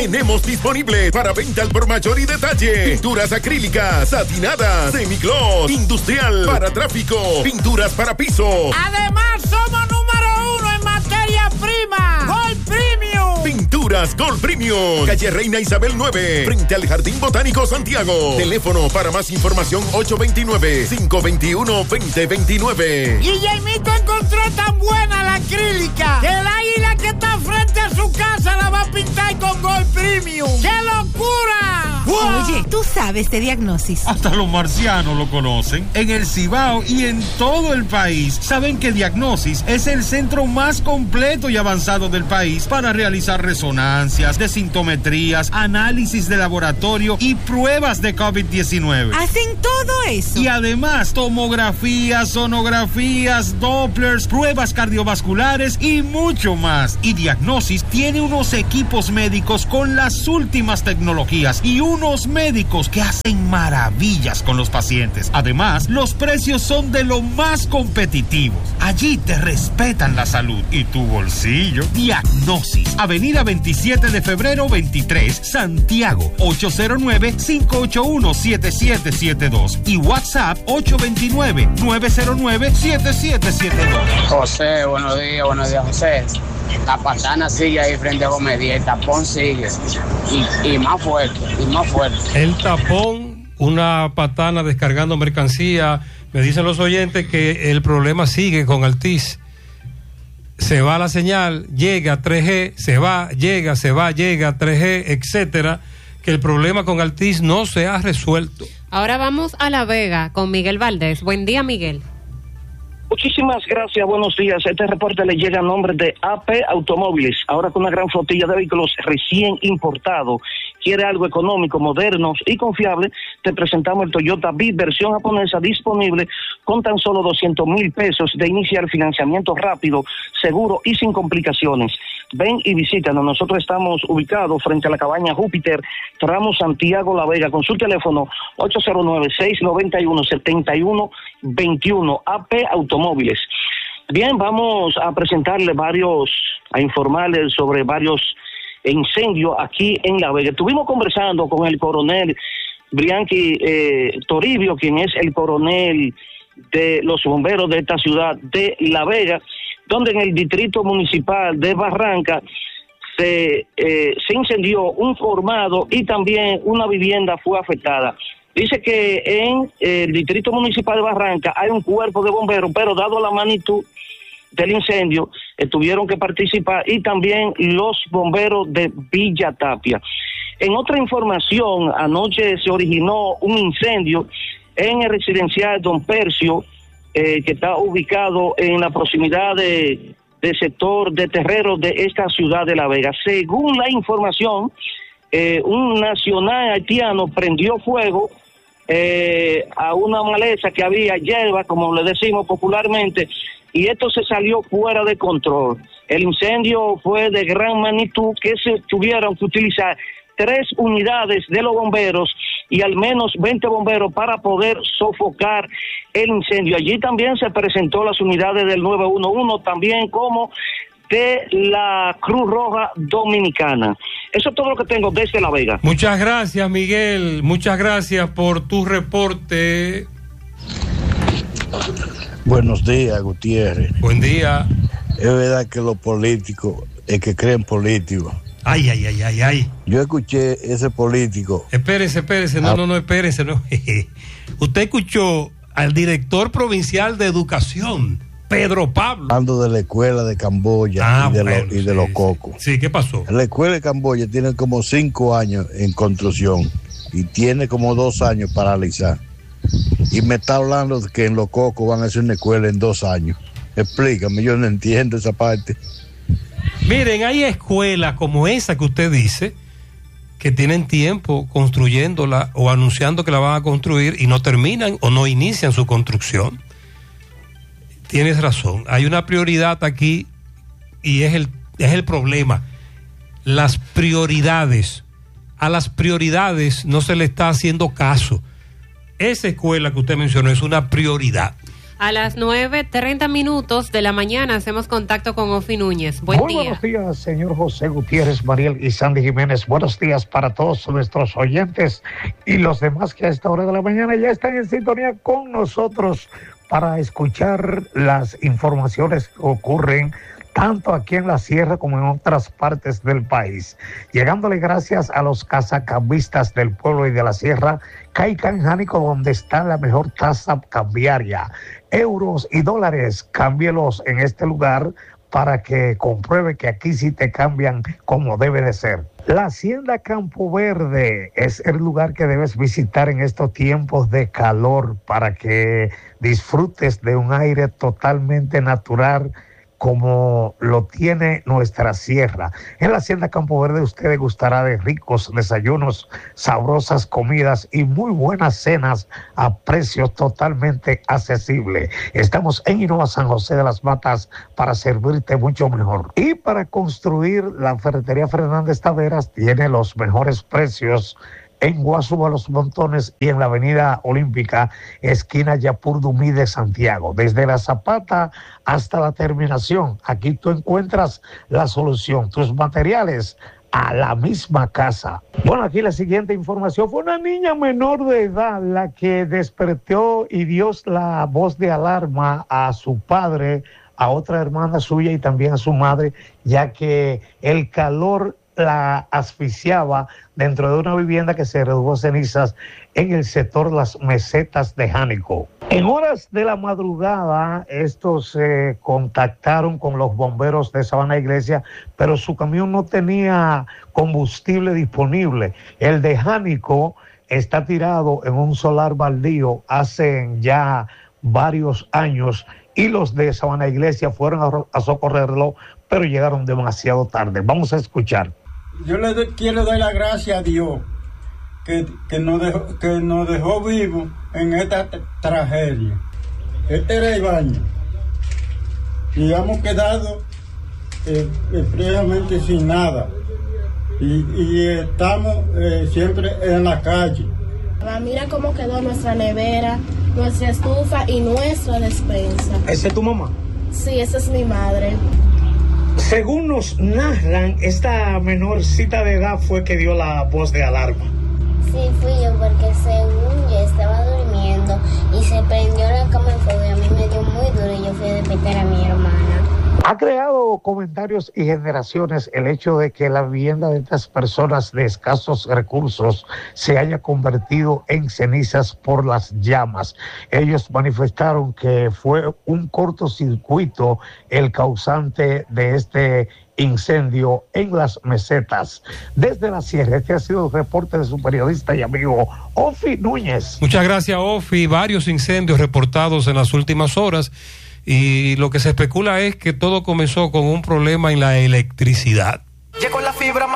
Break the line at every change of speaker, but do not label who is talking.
tenemos disponible para venta al por mayor y detalle. Pinturas acrílicas, satinadas, semigloss, industrial, para tráfico, pinturas para piso.
Además, somos número 1 en materia prima. Gold Premium.
Pinturas Gold Premium. Calle Reina Isabel 9, frente al Jardín Botánico Santiago. Teléfono para más información 829-521-2029.
Guillermito encontró tan buena la acrílica que el águila que está frente a su casa la va a pintar con Gold Premium. ¡Qué locura! ¡Wow!
Oye, tú sabes de Diagnosis.
Hasta los marcianos lo conocen. En el Cibao y en todo el país saben que Diagnosis es el centro más completo y avanzado del país para realizar resonancias, desintometrías, análisis de laboratorio y pruebas de COVID-19.
¿Hacen todo eso?
Y además tomografías, sonografías, Dopplers, pruebas cardiovasculares y mucho más. Y Diagnosis tiene unos equipos médicos con las últimas tecnologías y unos médicos que hacen maravillas con los pacientes. Además, los precios son de lo más competitivos. Allí te respetan la salud y tu bolsillo. Diagnosis, Avenida 27 de febrero 23, Santiago, 809-581-7772 y WhatsApp 829-909-7772.
José, buenos días, José. La patana sigue ahí frente a Gomedia, el tapón sigue y más fuerte,
El tapón, una patana descargando mercancía. Me dicen los oyentes que el problema sigue con Altiz. Se va la señal, llega 3G, se va, llega 3G, etcétera, que el problema con Altiz no se ha resuelto.
Ahora vamos a La Vega con Miguel Valdés. Buen día, Miguel.
Muchísimas gracias, buenos días. Este reporte le llega a nombre de AP Automóviles, ahora con una gran flotilla de vehículos recién importados. Quiere algo económico, moderno y confiable, te presentamos el Toyota Beat versión japonesa disponible con tan solo 200,000 pesos de iniciar financiamiento rápido, seguro y sin complicaciones. Ven y visítanos. Nosotros estamos ubicados frente a la cabaña Júpiter, tramo Santiago La Vega, con su teléfono 809-691-7121, AP Automóviles. Bien, vamos a presentarle a informarles sobre varios incendios aquí en La Vega. Estuvimos conversando con el coronel Brianqui Toribio, quien es el coronel de los bomberos de esta ciudad de La Vega, donde en el distrito municipal de Barranca se incendió un colmado y también una vivienda fue afectada. Dice que en el distrito municipal de Barranca hay un cuerpo de bomberos, pero dado la magnitud del incendio, tuvieron que participar y también los bomberos de Villa Tapia. En otra información, anoche se originó un incendio en el residencial Don Percio, que está ubicado en la proximidad del sector de terreros de esta ciudad de La Vega. Según la información, un nacional haitiano prendió fuego a una maleza que había, hierba, como le decimos popularmente, y esto se salió fuera de control. El incendio fue de gran magnitud, que se tuvieron que utilizar 3 unidades de los bomberos y al menos 20 bomberos para poder sofocar el incendio. Allí también se presentó las unidades del 911, también como de la Cruz Roja Dominicana. Eso es todo lo que tengo desde La Vega.
Muchas gracias, Miguel. Muchas gracias por tu reporte.
Buenos días, Gutiérrez.
Buen día.
Es verdad que los políticos, el que creen políticos.
Ay.
Yo escuché ese político.
Espérese. No, espérese. No. Usted escuchó al director provincial de educación, Pedro Pablo.
Hablando de la escuela de Camboya y de los cocos.
Sí, ¿qué pasó?
La escuela de Camboya tiene como 5 años en construcción y tiene como 2 años paralizada. Y me está hablando de que en los cocos van a hacer una escuela en 2 años. Explícame, yo no entiendo esa parte.
Miren, hay escuelas como esa que usted dice que tienen tiempo construyéndola o anunciando que la van a construir y no terminan o no inician su construcción. Tienes razón, hay una prioridad aquí y es el problema. Las prioridades, a las prioridades no se le está haciendo caso. Esa escuela que usted mencionó es una prioridad.
A las 9:30 de la mañana hacemos contacto con Ofi Núñez. Buen día.
Buenos días, señor José Gutiérrez, Mariel y Sandy Jiménez. Buenos días para todos nuestros oyentes y los demás que a esta hora de la mañana ya están en sintonía con nosotros para escuchar las informaciones que ocurren tanto aquí en la sierra como en otras partes del país. Llegándole gracias a los casacambistas del pueblo y de la sierra, Caica en Jánico, donde está la mejor tasa cambiaria. Euros y dólares, cámbielos en este lugar para que compruebe que aquí sí te cambian como debe de ser. La Hacienda Campo Verde es el lugar que debes visitar en estos tiempos de calor para que disfrutes de un aire totalmente natural como lo tiene nuestra sierra. En la Hacienda Campo Verde usted degustará de ricos desayunos, sabrosas comidas y muy buenas cenas a precios totalmente accesibles. Estamos en Innova San José de las Matas para servirte mucho mejor. Y para construir, la Ferretería Fernández Taveras tiene los mejores precios en Guasuba Los Montones y en la Avenida Olímpica, esquina Yapur Dumí de Santiago. Desde La Zapata hasta la terminación, aquí tú encuentras la solución. Tus materiales a la misma casa. Bueno, aquí la siguiente información. Fue una niña menor de edad la que despertó y dio la voz de alarma a su padre, a otra hermana suya y también a su madre, ya que el calor la asfixiaba dentro de una vivienda que se redujo a cenizas en el sector Las Mesetas de Jánico. En horas de la madrugada, estos se contactaron con los bomberos de Sabana Iglesia, pero su camión no tenía combustible disponible. El de Jánico está tirado en un solar baldío hace ya varios años y los de Sabana Iglesia fueron a socorrerlo, pero llegaron demasiado tarde. Vamos a escuchar.
Yo quiero dar la gracia a Dios que nos dejó vivos en esta tragedia. Este era el baño y hemos quedado previamente sin nada y estamos siempre en la calle.
Mira cómo quedó nuestra nevera, nuestra estufa y nuestra despensa.
¿Esa es tu mamá?
Sí, esa es mi madre.
Según nos narran, esta menorcita de edad fue que dio la voz de alarma.
Sí, fui yo porque según yo estaba durmiendo y se prendió la cama en fuego y a mí me dio muy duro y yo fui a despertar a mi hermana.
Ha creado comentarios y generaciones el hecho de que la vivienda de estas personas de escasos recursos se haya convertido en cenizas por las llamas. Ellos manifestaron que fue un cortocircuito el causante de este incendio en Las Mesetas. Desde la sierra, este ha sido el reporte de su periodista y amigo Ofi Núñez.
Muchas gracias, Ofi. Varios incendios reportados en las últimas horas. Y lo que se especula es que todo comenzó con un problema en la electricidad.
Llegó la fibra